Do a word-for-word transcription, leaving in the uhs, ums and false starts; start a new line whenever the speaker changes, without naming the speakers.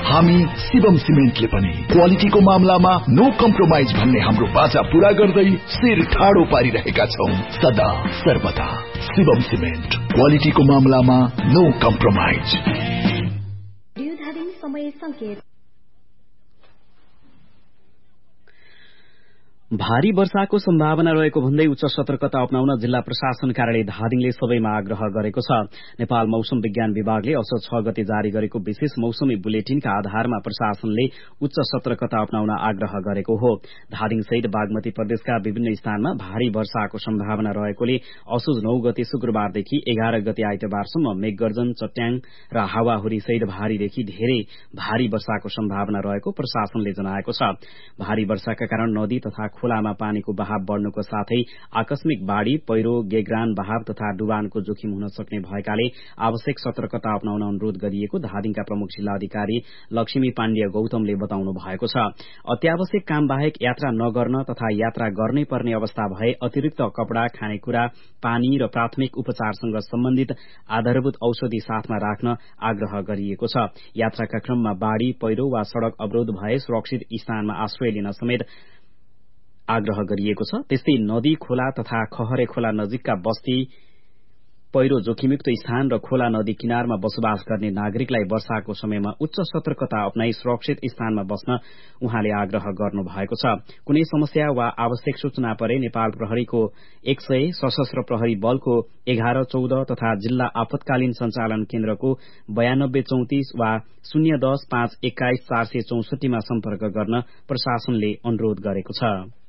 हामी शिवम सिमेन्टले पनि क्वालिटीको मामलामा नो कम्प्रोमाइज भन्ने हाम्रो बाचा पूरा गर्दै शिर ठाडो पारिरहेका छौं। सदा सर्वदा शिवम सिमेन्ट, क्वालिटीको मामलामा नो कम्प्रोमाइज।
समय संकेत।
भारी वर्षाको सम्भावना रहेको भन्दै उच्च सतर्कता अपनाउन जिल्ला प्रशासन कार्यालय धादिङले सबैमा आग्रह गरेको छ। नेपाल मौसम विज्ञान विभागले असोज छ गते जारी गरेको विशेष मौसमी बुलेटिनका आधारमा प्रशासनले उच्च सतर्कता अपनाउन आग्रह गरेको हो। धादिङ सहित बागमती प्रदेशका विभिन्न स्थानमा भारी वर्षाको सम्भावना रहेकोले असोज नौ गते शुक्रबारदेखि एघार गते आइतबारसम्म मेघगर्जन, चट्याङ र हावाहुरी सहित भारीदेखि धेरै भारी वर्षाको सम्भावना रहेको प्रशासनले जनाएको छ। भारी वर्षाका कारण नदी तथा खोलामा पानीको बहाव बढ्नुको साथै आकस्मिक बाढ़ी, पहिरो, गेग्रान बहाव तथा डुबानको जोखिम हुन सक्ने भएकाले आवश्यक सतर्कता अपनाउन अनुरोध गरिएको धादिङका प्रमुख जिल्लाधिकारी लक्ष्मी पाण्ड्य गौतमले बताउनु भएको छ। अत्यावश्यक काम बाहेक यात्रा नगर्न तथा यात्रा गर्नै पर्ने अवस्था भए अतिरिक्त कपड़ा, खानेकुरा, पानी र प्राथमिक उपचारसँग सम्बन्धित आधारभूत औषधि साथमा राख्न आग्रह गरिएको छ। यात्राका क्रममा बाढ़ी, पहिरो वा सड़क अवरोध भए सुरक्षित स्थानमा आश्रय लिन समेत आग्रह गरिएको छ। त्यस्तै नदी, खोला तथा खहरे खोला नजिकका बस्ती, पहिरो जोखिमयुक्त स्थान र खोला नदी किनारमा बसोबास गर्ने नागरिकलाई वर्षाको समयमा उच्च सतर्कता अपनाई सुरक्षित स्थानमा बस्न उहाँले आग्रह गर्नु भएको छ। कुनै समस्या वा आवश्यक सूचना परे नेपाल प्रहरीको एक सय, सशस्त्र प्रहरी बलको एघार चौध तथा जिल्ला आपतकालीन संचालन केन्द्रको बयानब्बे चौतिस वा शून्य दस पाँच एक्काइस चार सय चौसठीमा सम्पर्क गर्न प्रशासनले अनुरोध गरेको छ।